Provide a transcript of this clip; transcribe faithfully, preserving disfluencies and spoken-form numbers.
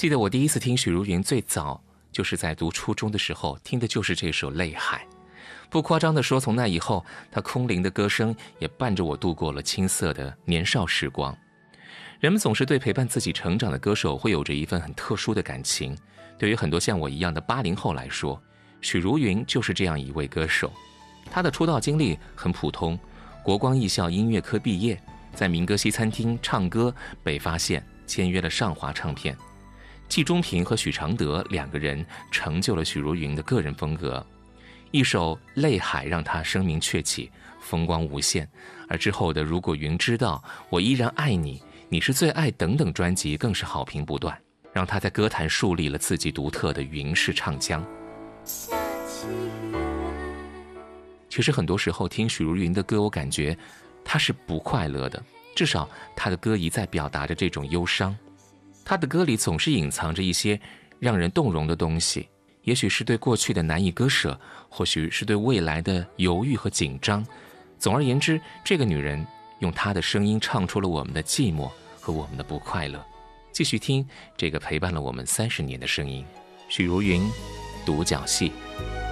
记得我第一次听许茹芸，最早就是在读初中的时候，听的就是这首《泪海》。不夸张地说，从那以后，她空灵的歌声也伴着我度过了青涩的年少时光。人们总是对陪伴自己成长的歌手会有着一份很特殊的感情。对于很多像我一样的八零后来说，许茹芸就是这样一位歌手。她的出道经历很普通，国光艺校音乐科毕业，在民歌西餐厅唱歌被发现，签约了上华唱片。季中平和许常德两个人成就了许茹芸的个人风格。一首《泪海》让她声名鹊起，风光无限，而之后的《如果云知道》、我依然爱你、你是最爱等等专辑更是好评不断，让她在歌坛树立了自己独特的云式唱腔。其实很多时候听许茹芸的歌，我感觉她是不快乐的，至少她的歌一再表达着这种忧伤。她的歌里总是隐藏着一些让人动容的东西，也许是对过去的难以割舍，或许是对未来的犹豫和紧张。总而言之，这个女人用她的声音唱出了我们的寂寞和我们的不快乐。继续听这个陪伴了我们三十年的声音，许茹芸，独角戏。